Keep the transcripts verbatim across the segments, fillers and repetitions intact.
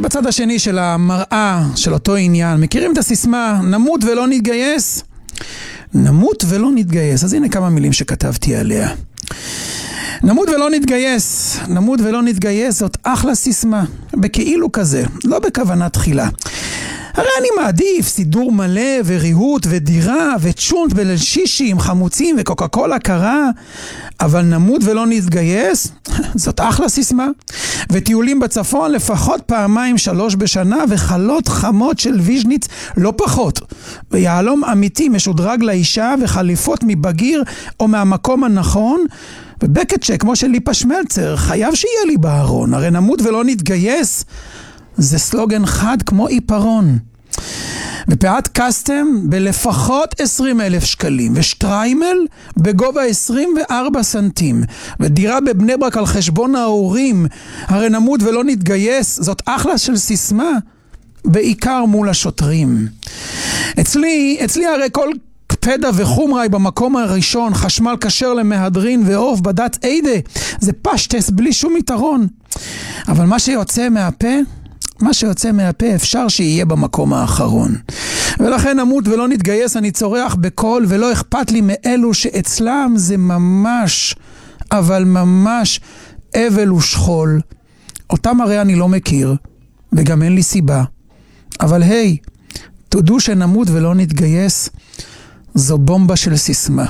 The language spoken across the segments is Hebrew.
בצד השני של המראה של אותו עניין, מכירים את הסיסמה, נמות ולא נתגייס? נמות ולא נתגייס. אז הנה כמה מילים שכתבתי עליה. נמות ולא נתגייס, נמות ולא נתגייס, זאת אחלה סיסמה, בכאילו כזה, לא בכוונה תחילה. הרי אני מעדיף סידור מלא וריהוט ודירה וצ'ונט בליל שישי עם חמוצים וקוקה קולה קרה, אבל נמות ולא נתגייס, זאת אחלה סיסמה. וטיולים בצפון לפחות פעמיים שלוש בשנה וחלות חמות של ויז'ניץ לא פחות. ויעלום אמיתי משודרג לאישה וחליפות מבגיר או מהמקום הנכון, ובקטשק כמו של ליפה שמלצר, חייב שיהיה לי בארון. הרי נמות ולא נתגייס, זה סלוגן חד כמו עיפרון. ופעת קסטם בלפחות עשרים אלף שקלים, ושטריימל בגובה עשרים וארבע סנטים, ודירה בבני ברק על חשבון ההורים, הרי נמות ולא נתגייס, זאת אחלה של סיסמה, בעיקר מול השוטרים. אצלי, אצלי הרי כל פדה וחומראי במקום הראשון, חשמל כשר למהדרין ואוף בדת עידה, זה פשטס בלי שום יתרון. אבל מה שיוצא מהפה, מה שיוצא מהפה אפשר שיהיה במקום האחרון. ולכן נמות ולא נתגייס, אני צורח בקול, ולא אכפת לי מאלו שאצלם זה ממש, אבל ממש אבל ושכול. אותם הרי אני לא מכיר, וגם אין לי סיבה. אבל היי, תודו שנמות ולא נתגייס, זו בומבה של סיסמה.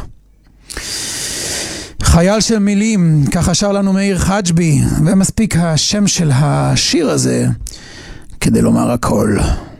חייל של מילים, ככה שר לנו מאיר חג'בי, ומספיק השם של השיר הזה כדי לומר הכל.